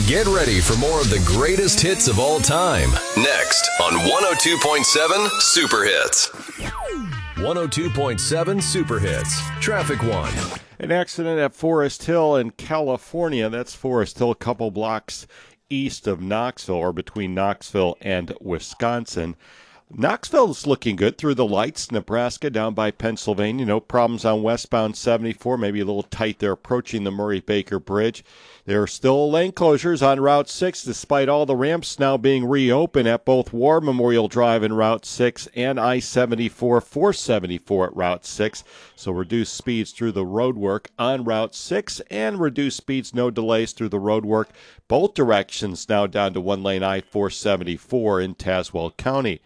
Get ready for more of the greatest hits of all time. Next on 102.7 Super Hits. 102.7 Super Hits. Traffic One. An accident at Forest Hill in California. That's Forest Hill, a couple blocks east of Knoxville, or between Knoxville and Wisconsin. Knoxville's looking good through the lights. Nebraska down by Pennsylvania. No problems on westbound 74. Maybe a little tight there approaching the Murray-Baker Bridge. There are still lane closures on Route 6 despite all the ramps now being reopened at both War Memorial Drive and Route 6 and I-74 474 at Route 6. So reduced speeds through the roadwork on Route 6 and reduced speeds, no delays through the roadwork. Both directions now down to one-lane I-474 in Tazewell County.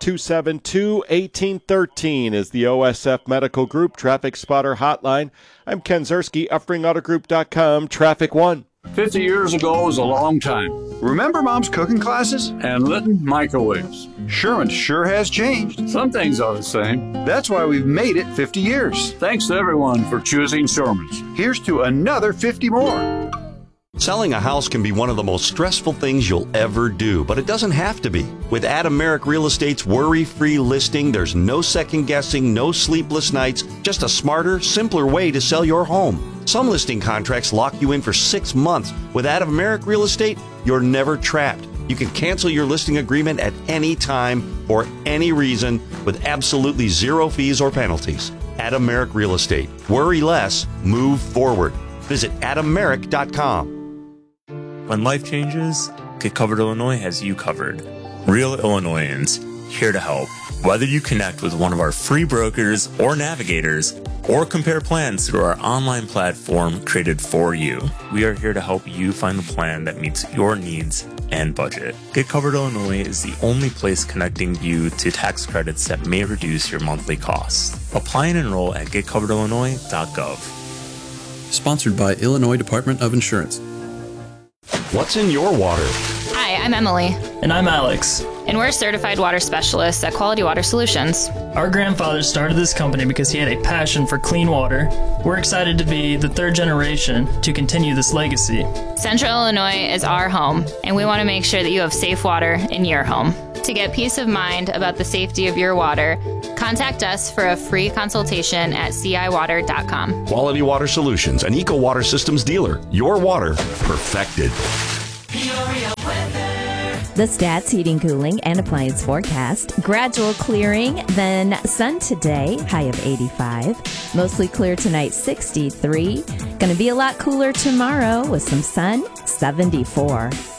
272-1813 is the OSF Medical Group Traffic Spotter Hotline. I'm Ken Zerski, UpringAutoGroup.com, Traffic One. 50 years ago was a long time. Remember Mom's cooking classes? And Litton microwaves. Sherman sure has changed. Some things are the same. That's why we've made it 50 years. Thanks to everyone for choosing Sherman's. Here's to another 50 more. Selling a house can be one of the most stressful things you'll ever do, but it doesn't have to be. With Adam Merrick Real Estate's worry-free listing, there's no second-guessing, no sleepless nights, just a smarter, simpler way to sell your home. Some listing contracts lock you in for 6 months. With Adam Merrick Real Estate, you're never trapped. You can cancel your listing agreement at any time for any reason with absolutely zero fees or penalties. Adam Merrick Real Estate. Worry less, move forward. Visit AdamMerrick.com. When life changes, Get Covered Illinois has you covered. Real Illinoisans, here to help. Whether you connect with one of our free brokers or navigators, or compare plans through our online platform created for you, we are here to help you find the plan that meets your needs and budget. Get Covered Illinois is the only place connecting you to tax credits that may reduce your monthly costs. Apply and enroll at getcoveredillinois.gov. Sponsored by Illinois Department of Insurance. What's in your water? Hi, I'm Emily. And I'm Alex. And we're certified water specialists at Quality Water Solutions. Our grandfather started this company because he had a passion for clean water. We're excited to be the third generation to continue this legacy. Central Illinois is our home, and we want to make sure that you have safe water in your home. To get peace of mind about the safety of your water, contact us for a free consultation at ciwater.com. Quality Water Solutions, an Eco Water Systems dealer. Your water perfected. The Stats Heating, Cooling, and Appliance forecast. Gradual clearing, then sun today, high of 85. Mostly clear tonight, 63. Going to be a lot cooler tomorrow with some sun, 74.